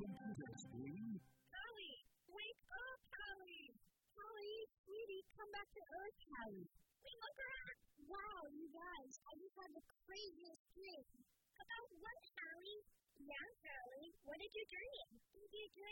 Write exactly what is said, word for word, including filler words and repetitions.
computer screen. Callie, wake up, Callie. Callie, sweetie, come back to Earth, Callie. Wait, look around. Wow, you guys, I just had the craziest dream. About what, Callie? Yeah, Callie, what did you dream? Did you dream